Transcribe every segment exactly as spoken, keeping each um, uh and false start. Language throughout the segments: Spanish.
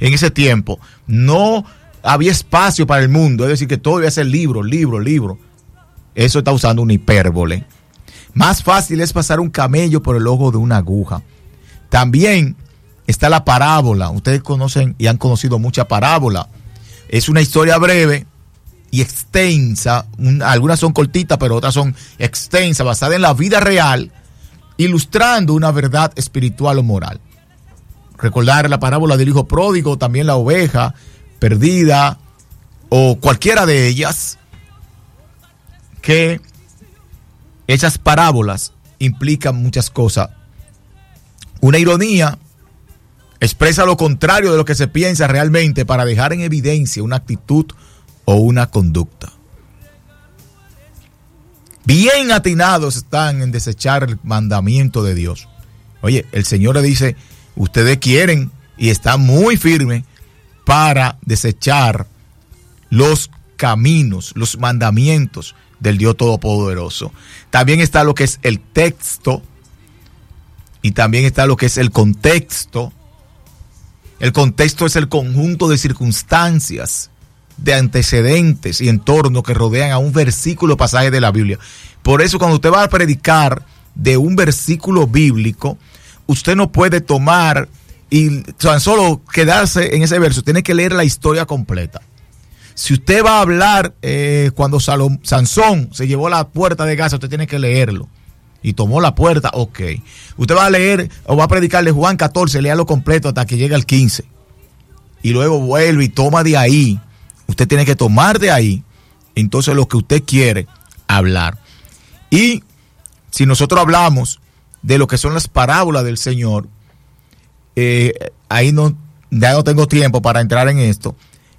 en ese tiempo no había espacio para el mundo, es decir, que todo iba a ser libro, libro, libro. Eso está usando una hipérbole. Más fácil es pasar un camello por el ojo de una aguja. También está la parábola. Ustedes conocen y han conocido mucha parábola. Es una historia breve y extensa. Algunas son cortitas, pero otras son extensas, basada en la vida real, ilustrando una verdad espiritual o moral. Recordar la parábola del hijo pródigo, también la oveja perdida, o cualquiera de ellas, que esas parábolas implican muchas cosas. Una ironía expresa lo contrario de lo que se piensa realmente para dejar en evidencia una actitud o una conducta. Bien atinados están en desechar el mandamiento de Dios. Oye, el Señor le dice, ustedes quieren y están muy firmes para desechar los caminos, los mandamientos del Dios Todopoderoso. También está lo que es el texto y también está lo que es el contexto. El contexto es el conjunto de circunstancias, de antecedentes y entornos que rodean a un versículo o pasaje de la Biblia. Por eso cuando usted va a predicar de un versículo bíblico, usted no puede tomar y tan solo quedarse en ese verso, tiene que leer la historia completa. Si usted va a hablar eh, cuando Salom, Sansón se llevó la puerta de Gaza, usted tiene que leerlo. Y tomó la puerta, ok. Usted va a leer o va a predicarle Juan catorce, léalo completo hasta que llegue al quince. Y luego vuelve y toma de ahí. Usted tiene que tomar de ahí, entonces lo que usted quiere hablar. Y si nosotros hablamos de lo que son las parábolas del Señor, eh, ahí no, ya no tengo tiempo para entrar en esto,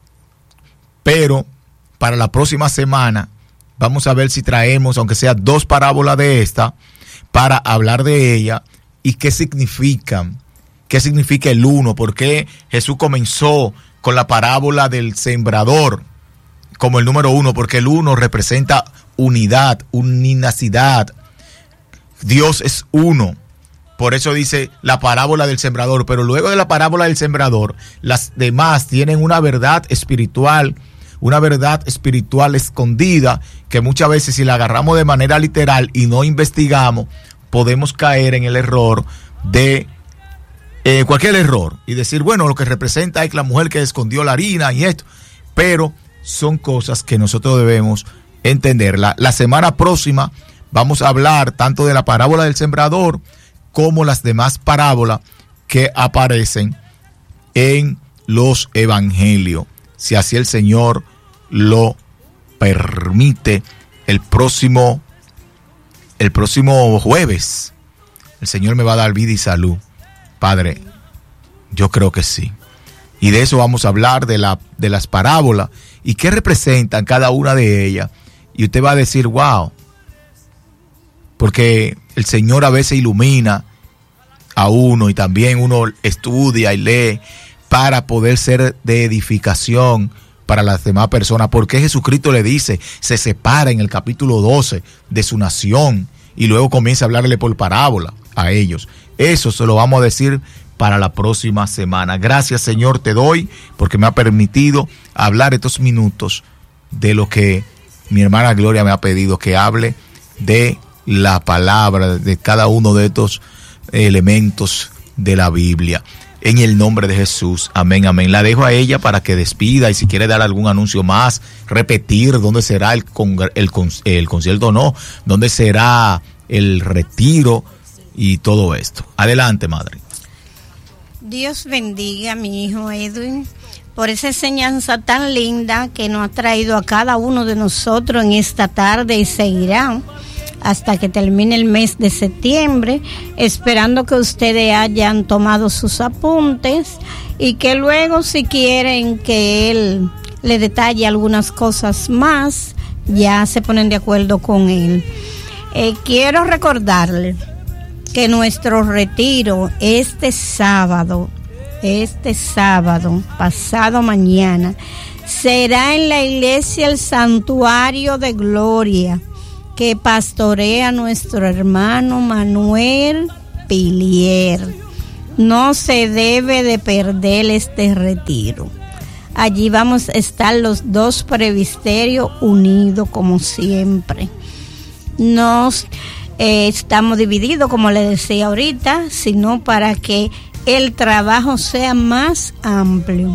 pero para la próxima semana vamos a ver si traemos, aunque sea dos parábolas de esta, para hablar de ella y qué significan, qué significa el uno, por qué Jesús comenzó con la parábola del sembrador como el número uno, porque el uno representa unidad, unicidad. Dios es uno. Por eso dice la parábola del sembrador, pero luego de la parábola del sembrador, las demás tienen una verdad espiritual, una verdad espiritual escondida, que muchas veces si la agarramos de manera literal y no investigamos, podemos caer en el error de eh, cualquier error y decir, bueno, lo que representa es la mujer que escondió la harina y esto, pero son cosas que nosotros debemos entender. La, la semana próxima vamos a hablar tanto de la parábola del sembrador como las demás parábolas que aparecen en los evangelios. Si así el Señor lo permite, el próximo, el próximo jueves, el Señor me va a dar vida y salud. Padre, yo creo que sí. Y de eso vamos a hablar, de, la, de las parábolas y qué representan cada una de ellas. Y usted va a decir, wow, porque el Señor a veces ilumina a uno y también uno estudia y lee para poder ser de edificación para las demás personas. Porque Jesucristo le dice, se separa en el capítulo doce de su nación y luego comienza a hablarle por parábola a ellos. Eso se lo vamos a decir para la próxima semana. Gracias, Señor, te doy porque me ha permitido hablar estos minutos de lo que mi hermana Gloria me ha pedido que hable, de la palabra, de cada uno de estos elementos de la Biblia. En el nombre de Jesús, amén, amén. La dejo a ella para que despida y si quiere dar algún anuncio más, repetir dónde será el, con, el, el concierto o no, dónde será el retiro y todo esto. Adelante, madre. Dios bendiga a mi hijo Edwin por esa enseñanza tan linda que nos ha traído a cada uno de nosotros en esta tarde y seguirá hasta que termine el mes de septiembre, esperando que ustedes hayan tomado sus apuntes y que luego, si quieren que él le detalle algunas cosas más, ya se ponen de acuerdo con él. Eh, quiero recordarle que nuestro retiro este sábado, este sábado, pasado mañana, será en la iglesia El Santuario de Gloria, que pastorea nuestro hermano Manuel Pilier. no se debe de perder este retiro. Allí vamos a estar los dos presbiterios unidos como siempre. Nos eh, estamos divididos, como le decía ahorita, sino para que el trabajo sea más amplio.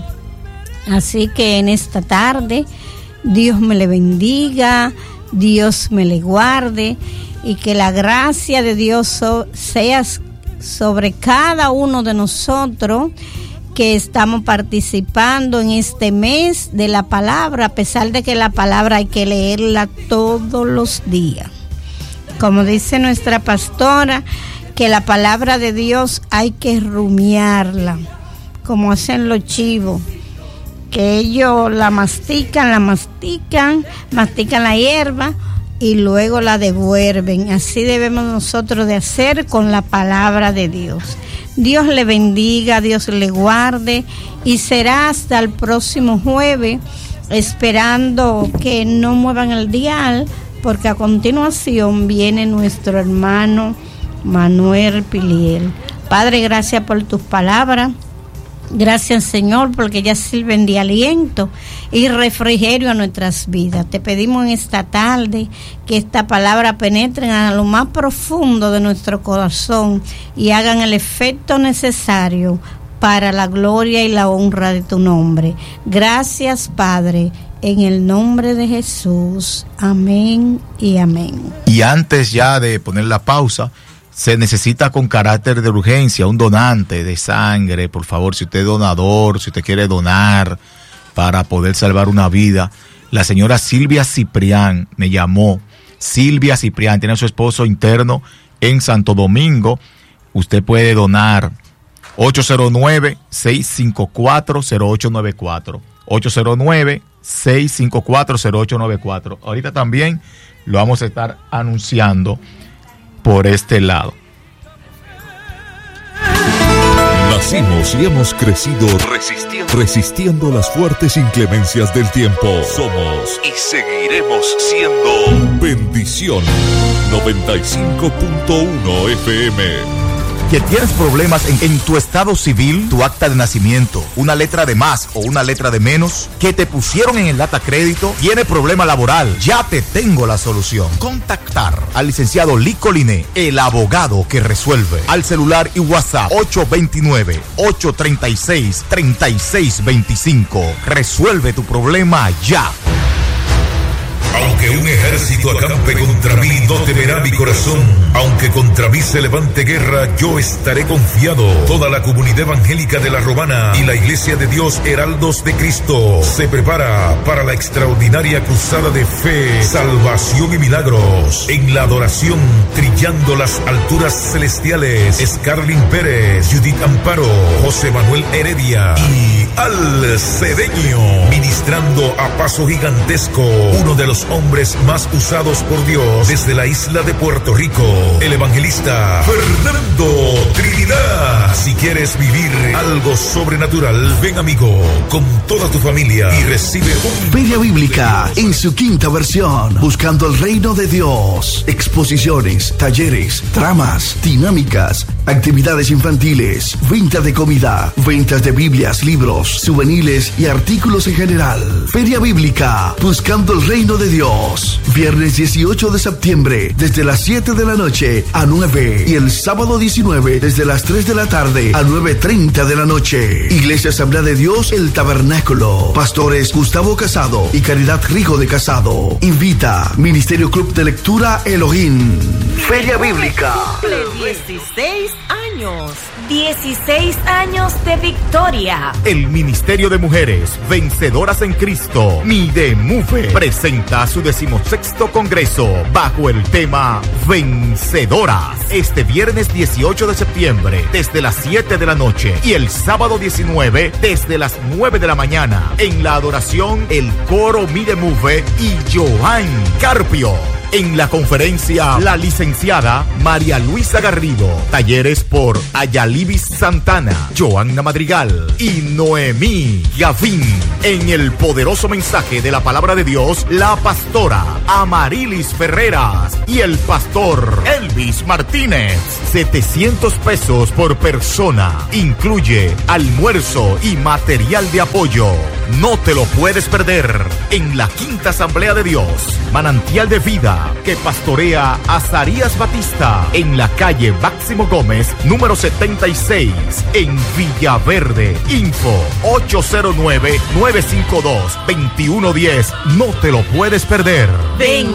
Así que en esta tarde, Dios me le bendiga, Dios me le guarde, y que la gracia de Dios so, sea sobre cada uno de nosotros que estamos participando en este mes de la palabra, a pesar de que la palabra hay que leerla todos los días. Como dice nuestra pastora, que la palabra de Dios hay que rumiarla, como hacen los chivos, que ellos la mastican, la mastican, mastican la hierba y luego la devuelven. Así debemos nosotros de hacer con la palabra de Dios. Dios le bendiga, Dios le guarde, y será hasta el próximo jueves, esperando que no muevan el dial, porque a continuación viene nuestro hermano Manuel Piliel. Padre, gracias por tus palabras. Gracias, Señor, porque ellas sirven de aliento y refrigerio a nuestras vidas. Te pedimos en esta tarde que esta palabra penetre a lo más profundo de nuestro corazón y hagan el efecto necesario para la gloria y la honra de tu nombre. Gracias, Padre, en el nombre de Jesús. Amén y amén. Y antes ya de poner la pausa, se necesita con carácter de urgencia un donante de sangre. Por favor, si usted es donador, si usted quiere donar para poder salvar una vida. La señora Silvia Ciprián me llamó. Silvia Ciprián tiene a su esposo interno en Santo Domingo. Usted puede donar ocho cero nueve, seis cinco cuatro, cero ocho nueve cuatro. ocho cero nueve, seis cinco cuatro, cero ocho nueve cuatro. Ahorita también lo vamos a estar anunciando por este lado. Nacimos y hemos crecido resistiendo, resistiendo las fuertes inclemencias del tiempo. Somos y seguiremos siendo Bendición noventa y cinco punto uno F M. ¿Que tienes problemas en, en tu estado civil, tu acta de nacimiento, una letra de más o una letra de menos? ¿Que te pusieron en el data crédito? ¿Tiene problema laboral? Ya te tengo la solución. Contactar al licenciado Lico Liné, el abogado que resuelve. Al celular y WhatsApp ocho dos nueve, ocho tres seis, tres seis dos cinco. Resuelve tu problema ya. Aunque un ejército acampe contra mí, no temerá mi corazón. Aunque contra mí se levante guerra, yo estaré confiado. Toda la comunidad evangélica de La Romana y la Iglesia de Dios Heraldos de Cristo se prepara para la extraordinaria cruzada de fe, salvación y milagros. En la adoración, trillando las alturas celestiales, Scarlin Pérez, Judith Amparo, José Manuel Heredia y Al Cedeño, ministrando a paso gigantesco, uno de los hombres más usados por Dios desde la isla de Puerto Rico, el evangelista Fernando Trinidad. Si quieres vivir algo sobrenatural, ven, amigo, con toda tu familia y recibe un... Feria Bíblica en su quinta versión, buscando el reino de Dios. Exposiciones, talleres, dramas, dinámicas, actividades infantiles, venta de comida, ventas de Biblias, libros, souvenirs y artículos en general. Feria Bíblica, buscando el reino de Dios. Viernes dieciocho de septiembre, desde las siete de la noche a nueve, y el sábado diecinueve, desde las tres de la tarde a nueve treinta de la noche. Iglesia Asamblea de Dios, El Tabernáculo. Pastores Gustavo Casado y Caridad Rijo de Casado. Invita Ministerio Club de Lectura Elohim. Feria Bíblica. dieciséis años. dieciséis años de victoria. El Ministerio de Mujeres Vencedoras en Cristo, Midemuve, presenta su decimosexto congreso bajo el tema Vencedoras. Este viernes dieciocho de septiembre, desde las siete de la noche, y el sábado diecinueve, desde las nueve de la mañana. En la adoración, el coro Midemuve y Joan Carpio. En la conferencia, la licenciada María Luisa Garrido. Talleres por Ayalibis Santana, Joanna Madrigal y Noemí Gavín. En el poderoso mensaje de la palabra de Dios, la pastora Amarilis Ferreras y el pastor Elvis Martínez. setecientos pesos por persona. Incluye almuerzo y material de apoyo. No te lo puedes perder. En la Quinta Asamblea de Dios, Manantial de Vida, que pastorea Azarías Batista, en la calle Máximo Gómez, número setenta y seis, en Villaverde. Info ocho cero nueve, nueve cinco dos, dos uno uno cero. No te lo puedes perder. Ven